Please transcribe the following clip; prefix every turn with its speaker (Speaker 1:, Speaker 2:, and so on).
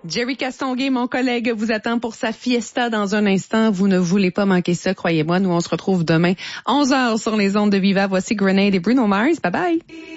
Speaker 1: Jerry Castonguay, mon collègue, vous attend pour sa fiesta dans un instant. Vous ne voulez pas manquer ça, croyez-moi. Nous, on se retrouve demain, 11h sur les ondes de Viva. Voici Grenade et Bruno Mars. Bye bye.